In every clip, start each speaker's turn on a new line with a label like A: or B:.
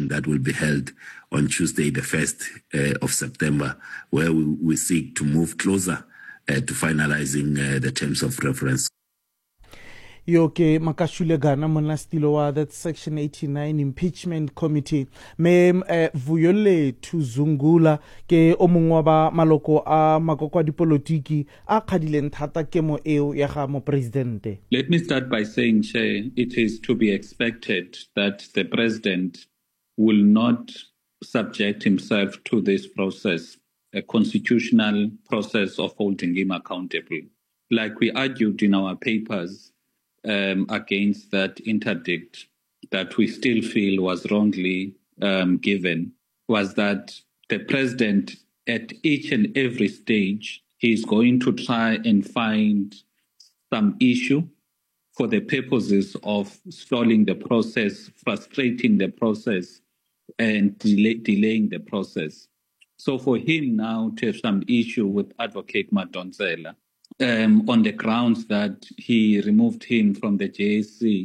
A: that will be held on Tuesday, the 1st of September, where we seek to move closer to finalizing the terms of reference.
B: Yoke makashule gana monastilo wa that section 89 impeachment committee me Vuyole Tuzungula ke omongwa ba maloko a makoko a dipolitiki a khadileng thata ke mo eo ya ga mo presidente.
C: Let me start by saying, Chair, it is to be expected that the president will not subject himself to this process, a constitutional process of holding him accountable. Like we argued in our papers, against that interdict that we still feel was wrongly given, was that the president at each and every stage is going to try and find some issue for the purposes of stalling the process, frustrating the process, and delaying the process. So for him now to have some issue with Advocate Madonsela, on the grounds that he removed him from the JSC,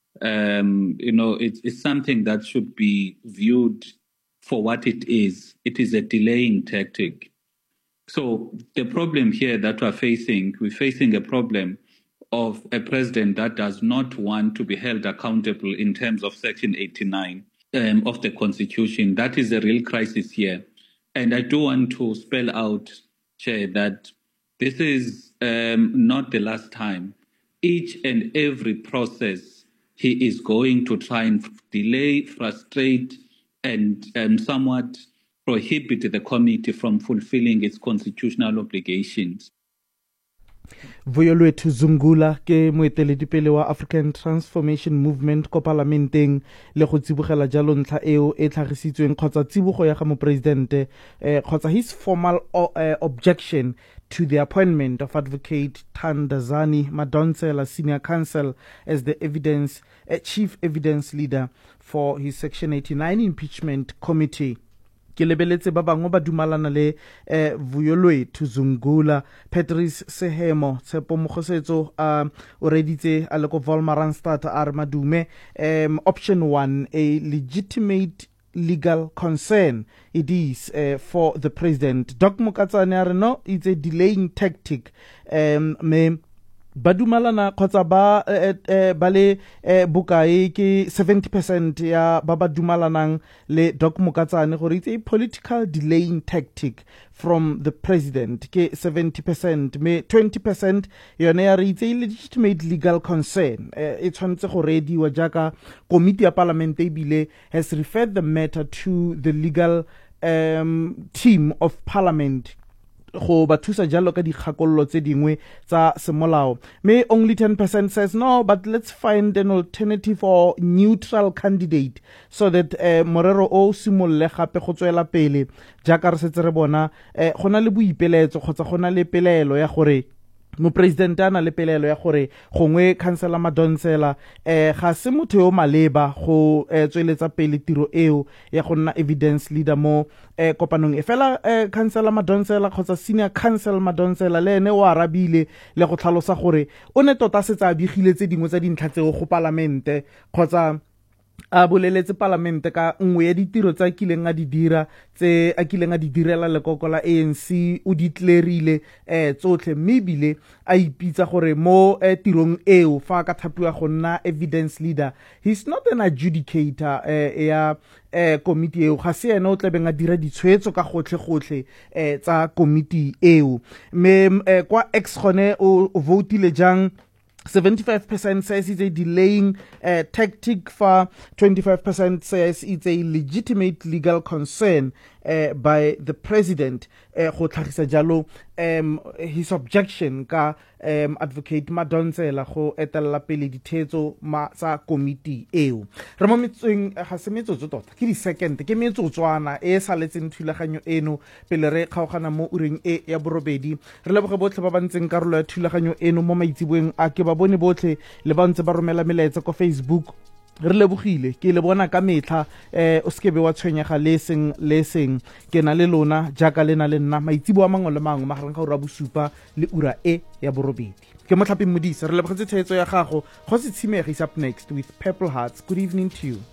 C: it's something that should be viewed for what it is. It is a delaying tactic. So the problem here that we're facing a problem of a president that does not want to be held accountable in terms of Section 89 of the Constitution. That is a real crisis here. And I do want to spell out, Chair, that this is not the last time. Each and every process, he is going to try and delay, frustrate, and somewhat prohibit the committee from fulfilling its constitutional obligations.
B: Vuyolwe Tuzungula ke moeteledipele wa African Transformation Movement ko parlamenteng le go tsibogela jalo ntlha eo e tlhagisitsweng kgotsa tsibogo ya ga mo presidente kgotsa his formal objection to the appointment of Advocate Thandazani Madonsela Senior Counsel as the chief evidence leader for his Section 89 impeachment committee. Ke lebeletse ba bangwe ba dumalana le Vuyolwe Tuzungula. Patrice Sehemo Tshepo Mogosetso o reditse a le ko Volmaranstad a re madume. Option 1, a legitimate legal concern it is for the president. Doc Mokatsane a re no, it's a delaying tactic. Ba dumalana kgotsa ba le bokae ke 70% ya ba dumalanang le Doc Mokatsane gore it's a political delaying tactic from the president ke 70%, me 20% yone ya re it's a legitimate legal concern. E tshwanetse go rediwa jaaka committee ya parliament e bile has referred the matter to the legal team of parliament go ba thusa jalo ka dikgakollo tse dingwe tsa semolao. Me only 10% says no, but let's find an alternative or neutral candidate so that morero o simolle gape go tswela pele jaaka re setse re bona gona le boipeletso kgotsa gona le pelelo ya gore mo president ana le pelelo ya gore gongwe Councilor Madonsela ga se motho yo maleba go tsweletsa pele tiro eo ya go nna evidence leader mo kopanong e fela Councilor Madonsela kgotsa Senior Counsel Madonsela le ene o arabile le go tlhalosa gore o ne tota setsa abigile tse dingwe tsa dintlha tseo go parlamente kgotsa a boleletse parlamente ka nngwe ya ditiro tsa kileng a di dira tse a kileng a di direla lekoko la ANC o ditlerile tsotlhe mme bile a ipitsa gore mo tirong eo fa ka thapiwa go nna evidence leader, he's not an adjudicator ya committee eo, ga se ena o tlebeng a dira ditshwetso ka gotlhe tsa committee eo. Me kwa ex gone o votile jang 75% says it's a delaying tactic, for 25% says it's a legitimate legal concern by the president. Go tlhagisa jalo his objection ka Advocate Madonsela go etella pele dithetso tsa committee eo. Re mo metseng ga se metsotso tota ke di second ke metsotswana e saletseng thulaganyo eno pele re kgaogana mo ureng e ya borobedi. Re leboge botlhe ba bantseng karolo ya thulaganyo eno mo maitsiboeng a ke ba bone botlhe le ba ntse ba romela melaetsa ko Facebook. Re lebogile ke le bona ka metlha o skebe wa tshwenyega leseng ke na le lona jaaka le na le nna maitsibo a mangwe le mangwe magareng ga ura bosupa le ura e ya borobedi. Ke Motlhapi Modise re lebogetse tshegetso ya gago go se tshimege is up next with Purple Hearts. Good evening to you.